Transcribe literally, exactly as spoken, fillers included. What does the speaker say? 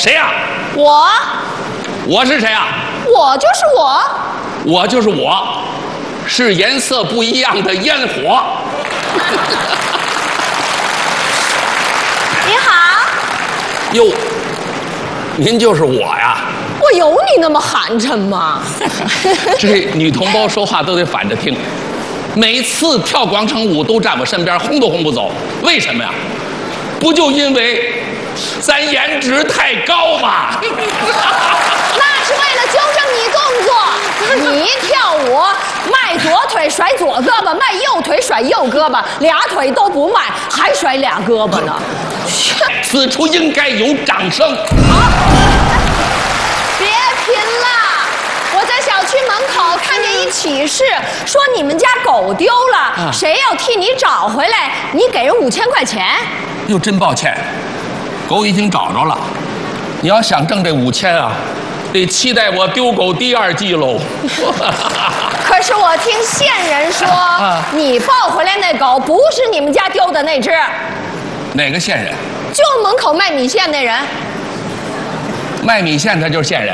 谁呀？ 我， 我是谁呀？ 我就是我， 我就是我，是颜色不一样的烟火。 你好。 哟，您就是我呀？ 我有你那么寒碜吗？ 这女同胞说话都得反着听，每次跳广场舞都站我身边，轰都轰不走。为什么呀？不就因为咱颜值太高吗？ 那是为了纠正你动作。你跳舞迈左腿甩左胳膊，迈右腿甩右胳膊，俩腿都不迈，还甩俩胳膊呢。 此处应该有掌声。 好，别拼了！我在小区门口看见一启事，说你们家狗丢了，啊、谁要替你找回来，你给人五千块钱。 哟，真抱歉，狗已经找着了。你要想挣这五千啊，得期待我丢狗第二季喽。 可是我听线人说，啊、你抱回来那狗不是你们家丢的那只。 哪个线人？ 就门口卖米线那人。 卖米线他就是线人。